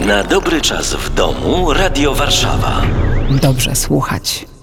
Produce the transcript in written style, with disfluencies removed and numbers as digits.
Na dobry czas w domu Radio Warszawa. Dobrze słuchać.